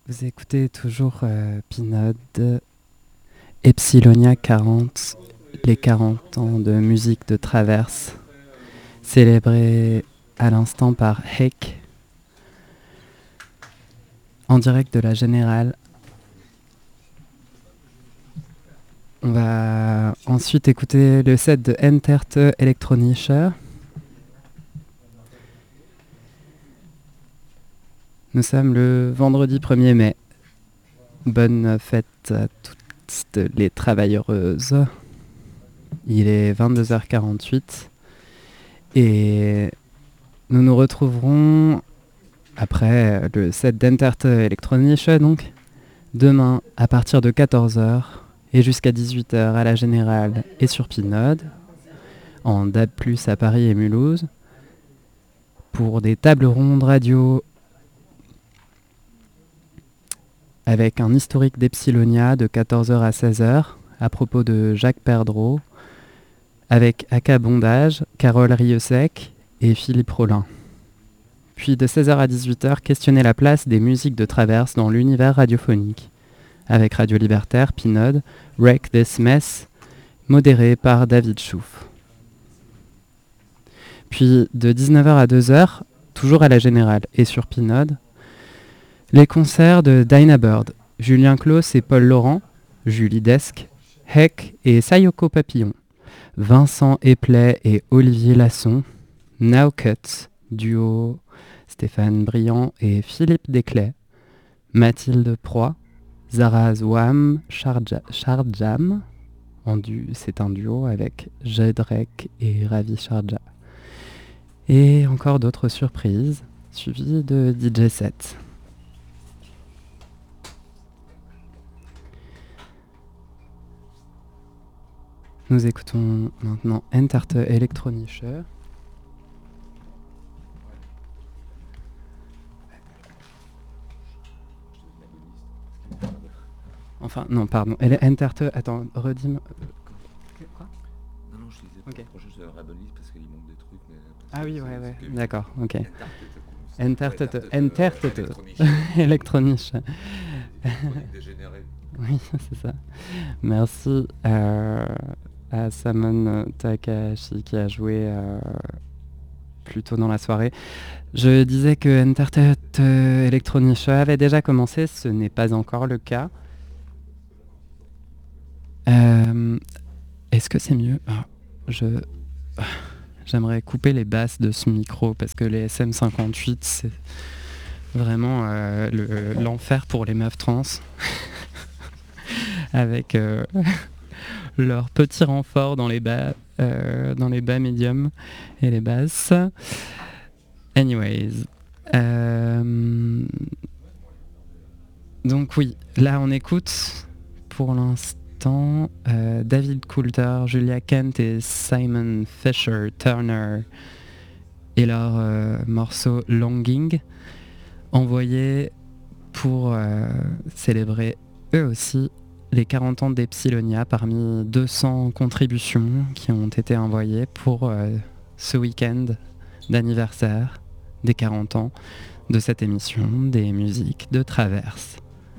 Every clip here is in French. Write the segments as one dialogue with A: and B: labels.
A: Vous écoutez toujours Pinode, Epsilonia 40, les 40 ans de musique de traverse, célébrés à l'instant par Heck, en direct de la Générale. On va ensuite écouter le set de Enterte Elektronische. Nous sommes le vendredi 1er mai. Bonne fête à toutes les travailleuses. Il est 22h48 et nous nous retrouverons après le set d'Enterte Elektronische, donc demain à partir de 14h et jusqu'à 18h à la Générale et sur Pinode, en DAB+, à Paris et Mulhouse, pour des tables rondes radio avec un historique d'Epsilonia de 14h à 16h à propos de Jacques Perdreau, avec Aka Bondage, Carole Rieussec et Philippe Rollin. Puis de 16h à 18h, questionner la place des musiques de traverse dans l'univers radiophonique, avec Radio Libertaire, Pinode, Wreck This Mess, modéré par David Chouf. Puis de 19h à 2h, toujours à la Générale et sur Pinode, les concerts de Dinah Bird, Julien Clos et Paul Laurent, Julie Desque, Heck et Sayoko Papillon, Vincent Epley et Olivier Lasson, Now Cut, duo Stéphane Briand et Philippe Desclés, Mathilde Proy, Zara Zwam, Sharjam, c'est un duo avec Jedrek et Ravi Sharja. Et encore d'autres surprises, suivies de DJ set. Nous écoutons maintenant Enterte Elektronische. Enfin, non, pardon. Enterte, attends, redis-moi. Quoi ?
B: Non, je disais pas trop juste Rabonis parce qu'il manque des trucs. Mais
A: ah oui, ouais, d'accord, ok.
B: Enterte
A: Elektronische.
B: Dégénéré.
A: Oui, c'est ça. Merci à Samon Takahashi qui a joué plus tôt dans la soirée. Je disais que Enterte Elektronische avait déjà commencé, ce n'est pas encore le cas. Est-ce que c'est mieux ? J'aimerais couper les basses de ce micro parce que les SM58 c'est vraiment l'enfer pour les meufs trans. Avec leur petit renfort dans les bas médiums et les basses. Anyways. Donc oui, là on écoute pour l'instant David Coulter, Julia Kent et Simon Fisher Turner et leur morceau Longing, envoyé pour célébrer eux aussi les 40 ans d'Epsilonia parmi 200 contributions qui ont été envoyées pour ce week-end d'anniversaire des 40 ans de cette émission des musiques de traverse.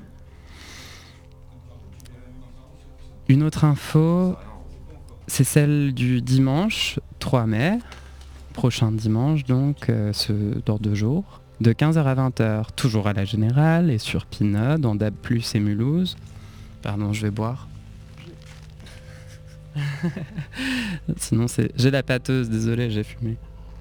A: Une autre info, c'est celle du dimanche 3 mai, prochain dimanche donc, dans 2 jours, de 15h à 20h, toujours à la Générale et sur Pinode, en DAB+, et Mulhouse. Pardon, je vais boire. Sinon, j'ai la pâteuse, désolé, j'ai fumé.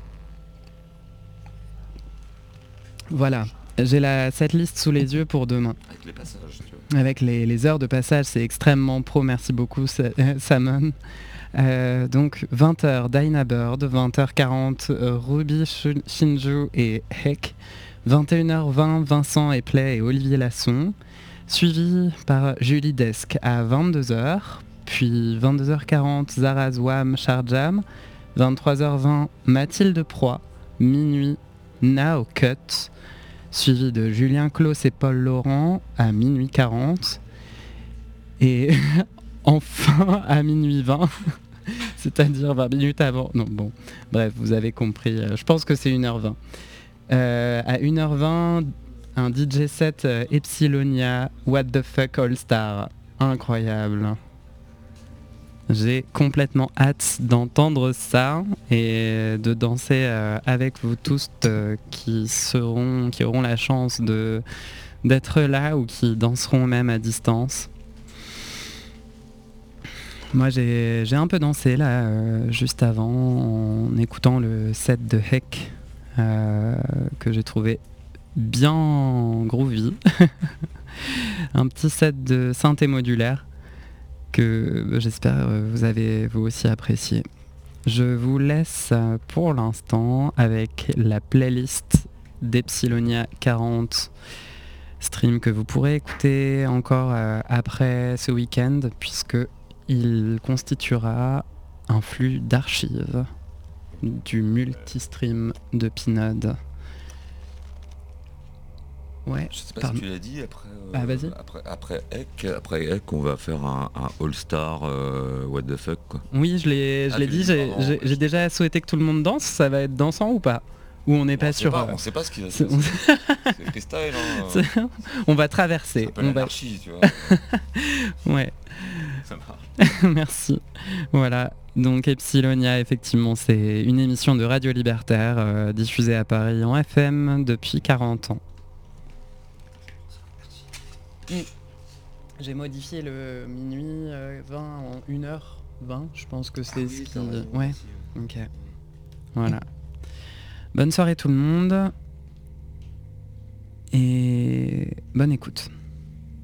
A: Voilà, j'ai cette liste sous les yeux pour demain.
B: Avec les passages, tu vois.
A: Avec les heures de passage, c'est extrêmement pro, merci beaucoup Samon. Donc 20h Dinah Bird, 20h40 Ruby Shinju et Heck, 21h20 Vincent Epley et Olivier Lasson, suivi par Julie Desque à 22h, puis 22h40 Zara Zwam Sharjam, 23h20 Mathilde Proy, minuit Now Cut, suivi de Julien Clos et Paul Laurent à minuit 40, et enfin à minuit 20, c'est-à-dire 20 minutes avant. Non, bon, bref, vous avez compris, je pense que c'est 1h20. À 1h20, Un DJ set Epsilonia What the Fuck All Star. Incroyable. J'ai complètement hâte d'entendre ça et de danser avec vous tous qui auront la chance d'être là ou qui danseront même à distance. Moi j'ai un peu dansé là juste avant en écoutant le set de Heck que j'ai trouvé bien groovy. Un petit set de synthé modulaire que j'espère vous avez vous aussi apprécié. Je vous laisse pour l'instant avec la playlist d'Epsilonia 40, stream que vous pourrez écouter encore après ce week-end, puisque il constituera un flux d'archives du multistream de Pinode. Ouais,
B: je sais pas si tu l'as dit,
A: vas-y.
B: Après Heck, on va faire un All-Star What the Fuck, quoi.
A: Oui, je l'ai dit, j'ai déjà souhaité que tout le monde danse, ça va être dansant ou pas? Ou on n'est pas sûr?
B: On sait pas ce qu'il va se passer. C'est freestyle, hein.
A: On va traverser.
B: C'est un peu l'anarchie, tu vois.
A: Ouais.
B: Ça marche.
A: Merci. Voilà. Donc Epsilonia, effectivement, c'est une émission de Radio Libertaire diffusée à Paris en FM depuis 40 ans. J'ai modifié le minuit 20 en 1h20, je pense que c'est ce qui... Ouais, ok. Voilà. Bonne soirée tout le monde. Et bonne écoute.